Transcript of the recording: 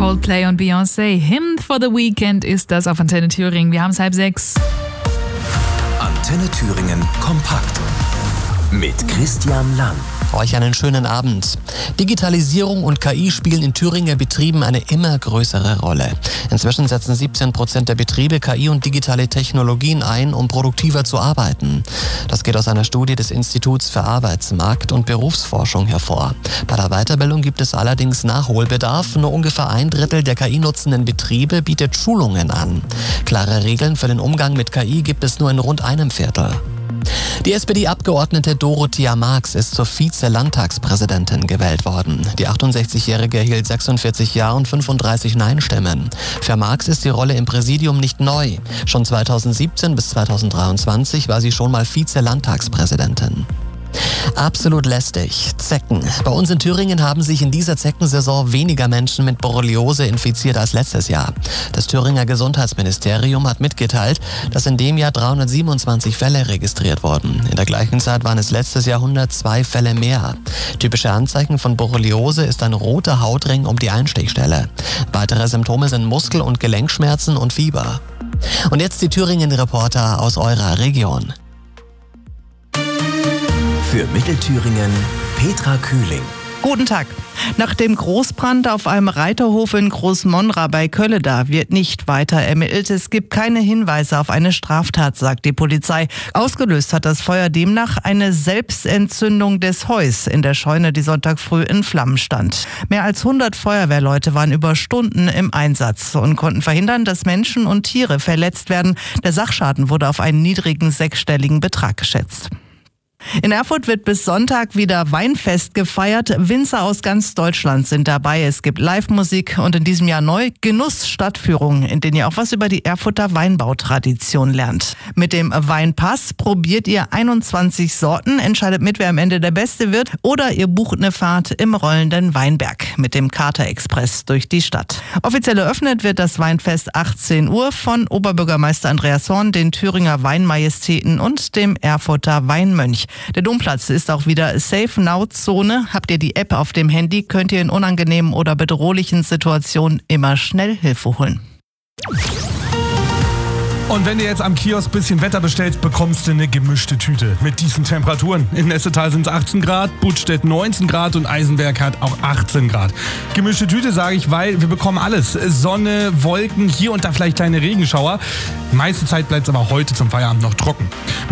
Coldplay und Beyoncé. Hymn for the Weekend ist das auf Antenne Thüringen. Wir haben es 5:30. Antenne Thüringen kompakt mit Christian Lang. Euch einen schönen Abend. Digitalisierung und KI spielen in Thüringer Betrieben eine immer größere Rolle. Inzwischen setzen 17% der Betriebe KI und digitale Technologien ein, um produktiver zu arbeiten. Das geht aus einer Studie des Instituts für Arbeitsmarkt- und Berufsforschung hervor. Bei der Weiterbildung gibt es allerdings Nachholbedarf. Nur ungefähr 1/3 der KI-nutzenden Betriebe bietet Schulungen an. Klare Regeln für den Umgang mit KI gibt es nur in rund 1/4. Die SPD-Abgeordnete Dorothea Marx ist zur Vize-Landtagspräsidentin gewählt worden. Die 68-Jährige erhielt 46 Ja und 35 Nein-Stimmen. Für Marx ist die Rolle im Präsidium nicht neu. Schon 2017 bis 2023 war sie schon mal Vize-Landtagspräsidentin. Absolut lästig. Zecken. Bei uns in Thüringen haben sich in dieser Zeckensaison weniger Menschen mit Borreliose infiziert als letztes Jahr. Das Thüringer Gesundheitsministerium hat mitgeteilt, dass in dem Jahr 327 Fälle registriert wurden. In der gleichen Zeit waren es letztes Jahr 102 Fälle mehr. Typische Anzeichen von Borreliose ist ein roter Hautring um die Einstichstelle. Weitere Symptome sind Muskel- und Gelenkschmerzen und Fieber. Und jetzt die Thüringen-Reporter aus eurer Region. Für Mittelthüringen Petra Kühling. Guten Tag. Nach dem Großbrand auf einem Reiterhof in Großmonra bei Kölleda wird nicht weiter ermittelt. Es gibt keine Hinweise auf eine Straftat, sagt die Polizei. Ausgelöst hat das Feuer demnach eine Selbstentzündung des Heus in der Scheune, die Sonntag früh in Flammen stand. Mehr als 100 Feuerwehrleute waren über Stunden im Einsatz und konnten verhindern, dass Menschen und Tiere verletzt werden. Der Sachschaden wurde auf einen niedrigen sechsstelligen Betrag geschätzt. In Erfurt wird bis Sonntag wieder Weinfest gefeiert. Winzer aus ganz Deutschland sind dabei. Es gibt Live-Musik und in diesem Jahr neu Genuss-Stadtführungen, in denen ihr auch was über die Erfurter Weinbautradition lernt. Mit dem Weinpass probiert ihr 21 Sorten, entscheidet mit, wer am Ende der Beste wird, oder ihr bucht eine Fahrt im rollenden Weinberg mit dem Kater-Express durch die Stadt. Offiziell eröffnet wird das Weinfest 18 Uhr von Oberbürgermeister Andreas Horn, den Thüringer Weinmajestäten und dem Erfurter Weinmönch. Der Domplatz ist auch wieder Safe-Now-Zone. Habt ihr die App auf dem Handy, könnt ihr in unangenehmen oder bedrohlichen Situationen immer schnell Hilfe holen. Und wenn du jetzt am Kiosk ein bisschen Wetter bestellst, bekommst du eine gemischte Tüte mit diesen Temperaturen. In Nessetal sind es 18 Grad, Budstedt 19 Grad und Eisenberg hat auch 18 Grad. Gemischte Tüte sage ich, weil wir bekommen alles. Sonne, Wolken, hier und da vielleicht kleine Regenschauer. Die meiste Zeit bleibt es aber heute zum Feierabend noch trocken.